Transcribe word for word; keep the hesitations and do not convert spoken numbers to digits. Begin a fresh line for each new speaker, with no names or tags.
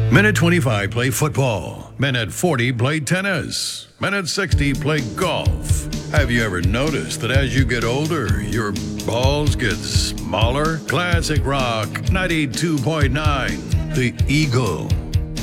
Men at twenty-five play football. Men at forty play tennis. Men at sixty play golf. Have you ever noticed that as you get older, your balls get smaller? Classic Rock ninety-two point nine, The Eagle.